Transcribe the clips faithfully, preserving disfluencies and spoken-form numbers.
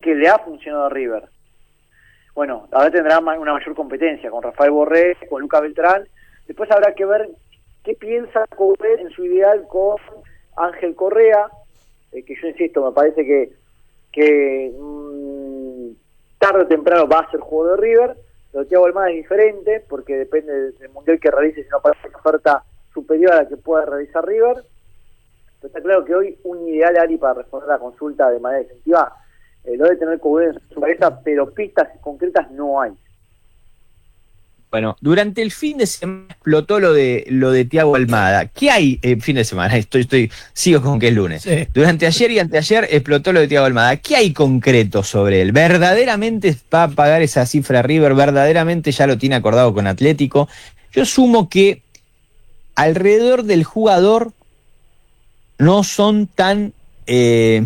que le ha funcionado a River. Bueno, ahora tendrá una mayor competencia con Rafael Borré, con Luca Beltrán. Después habrá que ver qué piensa Coudet en su ideal con Ángel Correa, eh, que yo insisto, me parece que, que mmm, tarde o temprano va a ser juego de River. Lo de Thiago Almada es diferente, porque depende del mundial que realice, si no aparece una oferta superior a la que pueda realizar River. Pero está claro que hoy un ideal, Ari, para responder a la consulta de manera definitiva, eh, lo debe tener Coudet en su cabeza, pero pistas concretas no hay. Bueno, durante el fin de semana explotó lo de lo de Thiago Almada. ¿Qué hay eh, fin de semana? Estoy, estoy, sigo con que es lunes. Sí. Durante ayer y anteayer explotó lo de Thiago Almada. ¿Qué hay concreto sobre él? ¿Verdaderamente va a pagar esa cifra River? ¿Verdaderamente ya lo tiene acordado con Atlético? Yo sumo que alrededor del jugador no son tan eh,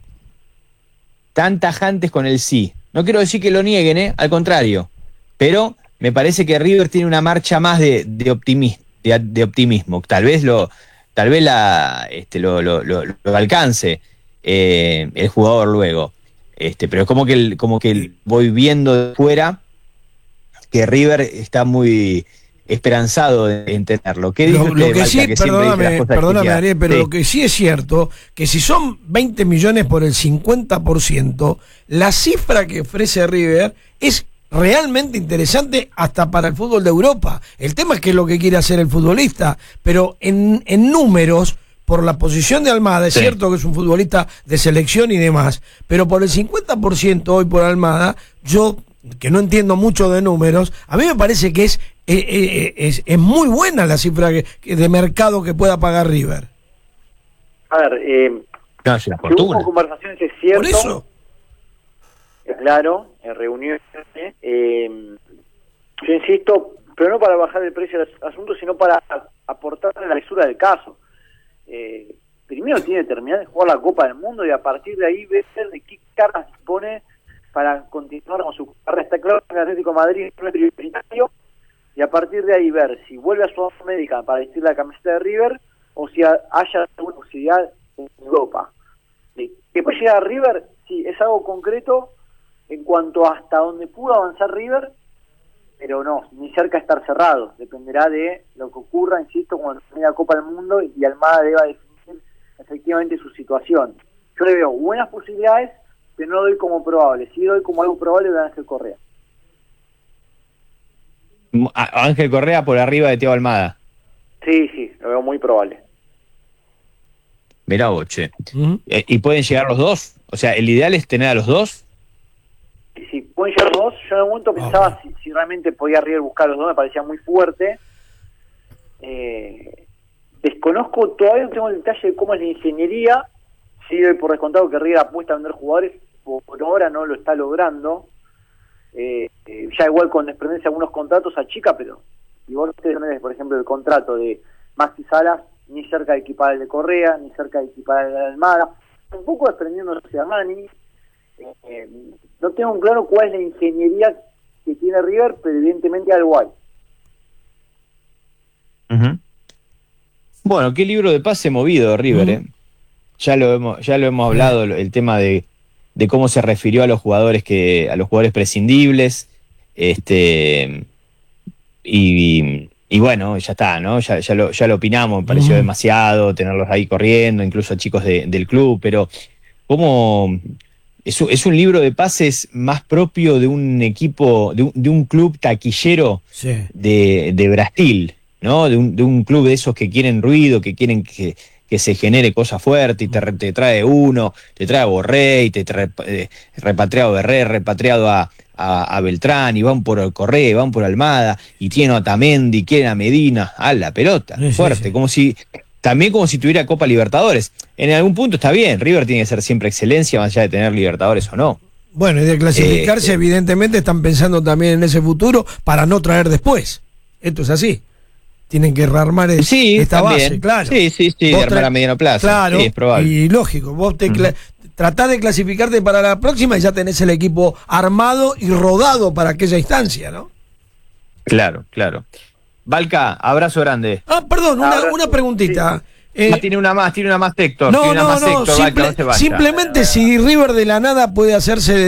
tan tajantes con el sí. No quiero decir que lo nieguen, ¿eh? Al contrario. Pero me parece que River tiene una marcha más de, de, optimismo, de, de optimismo. Tal vez lo, tal vez la, este, lo, lo, lo, lo alcance eh, el jugador luego. Este, pero es como que, el, como que voy viendo de fuera que River está muy esperanzado en tenerlo. ¿Qué dice lo, usted, lo que Balca, sí, que perdóname, perdóname Ariel, pero sí. Lo que sí es cierto, que si son veinte millones por el cincuenta por ciento, la cifra que ofrece River es realmente interesante hasta para el fútbol de Europa. El tema es que es lo que quiere hacer el futbolista, pero en, en números, por la posición de Almada, es sí. cierto que es un futbolista de selección y demás, pero por el cincuenta por ciento hoy por Almada, yo, que no entiendo mucho de números, a mí me parece que es, eh, eh, es, es muy buena la cifra que, que de mercado que pueda pagar River. A ver, eh, no, es una fortuna. Hubo conversaciones, es cierto. Por eso. Claro, en reuniones, eh, yo insisto, pero no para bajar el precio del asunto, sino para aportar la lectura del caso. Eh, primero tiene que terminar de jugar la Copa del Mundo y a partir de ahí ver de qué cartas dispone para continuar con su carrera. Está claro que el Atlético de Madrid no es prioritario, y a partir de ahí ver si vuelve a Sudamérica para vestir la camiseta de River o si haya alguna posibilidad en Europa. Sí. Que puede llegar a River, sí, es algo concreto en cuanto hasta donde pudo avanzar River, pero no, ni cerca de estar cerrado. Dependerá de lo que ocurra, insisto, cuando termine la Copa del Mundo y Almada deba definir efectivamente su situación. Yo le veo buenas posibilidades, pero no lo doy como probable. Si doy como algo probable, va a Ángel Correa. Ángel Correa por arriba de Thiago Almada. Sí, sí, lo veo muy probable. Mirá vos, che. Uh-huh. eh, ¿Y pueden llegar los dos? O sea, ¿el ideal es tener a los dos? Si pueden llegar los dos, yo en un momento pensaba oh. si, si realmente podía River buscar a los dos, me parecía muy fuerte. Eh, desconozco, todavía no tengo el detalle de cómo es la ingeniería. Sí doy por descontado que River apuesta a vender jugadores, por ahora no lo está logrando. Eh, eh, ya igual con desprenderse algunos contratos a chica, pero si vos tenés, por ejemplo, el contrato de Maxi Salas, ni cerca de equipar el de Correa, ni cerca de equipar el de Almada, un poco desprendiéndose de Armani. Eh, no tengo claro cuál es la ingeniería que tiene River, pero evidentemente algo hay. Uh-huh. Bueno, qué libro de pase movido River, uh-huh. eh. Ya lo hemos, ya lo hemos hablado, el tema de, de cómo se refirió a los jugadores que, a los jugadores prescindibles, este y, y bueno, ya está, ¿no? Ya, ya lo, ya lo opinamos, me pareció uh-huh. demasiado tenerlos ahí corriendo, incluso a chicos de, del club, pero cómo es, es un libro de pases más propio de un equipo, de un, de un club taquillero sí. de, de Brasil, ¿no? De un, de un club de esos que quieren ruido, que quieren que, que se genere cosa fuerte, y te, te trae uno, te trae a Borré, y te trae eh, repatriado a Borré, repatriado a, a, a Beltrán, y van por Correa, van por Almada, y tienen a Otamendi, quieren a Medina, a la pelota, sí, fuerte, sí, sí. como si, también como si tuviera Copa Libertadores. En algún punto está bien, River tiene que ser siempre excelencia, más allá de tener Libertadores o no. Bueno, y de clasificarse, eh, evidentemente están pensando también en ese futuro para no traer después. Esto es así. Tienen que rearmar el, sí, esta también. base, claro. Sí, sí, sí, de armar a mediano plazo. Claro, sí, es probable. Y lógico, vos te uh-huh. tratás de clasificarte para la próxima y ya tenés el equipo armado y rodado para aquella instancia, ¿no? Claro, claro. Balca, abrazo grande. Ah, perdón, una, una preguntita. Sí. Eh, ah, tiene una más, tiene una más, Héctor. No, tiene una no, más, no, Héctor, simple, Balca, no se vaya. Simplemente si River de la nada puede hacerse